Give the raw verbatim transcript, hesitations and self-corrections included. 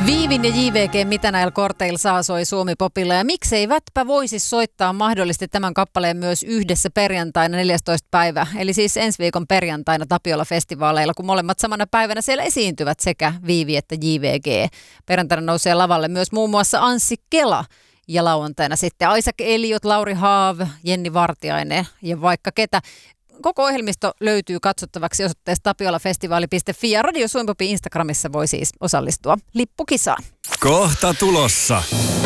Viivin ja J V G Mitä näillä korteilla saa soi Suomi-popilla ja mikseivät,pä voisi soittaa mahdollisesti tämän kappaleen myös yhdessä perjantaina neljästoista päivä, eli siis ensi viikon perjantaina Tapiola-festivaaleilla, kun molemmat samana päivänä siellä esiintyvät sekä Viivi että J V G. Perjantaina nousee lavalle myös muun muassa Anssi Kela ja lauantaina sitten Isaac Elliot, Lauri Haav, Jenni Vartiainen ja vaikka ketä. Koko ohjelmisto löytyy katsottavaksi osoitteesta tapiolafestivaali piste fi ja Radio Suomi Popin Instagramissa voi siis osallistua lippukisaan. Kohta tulossa.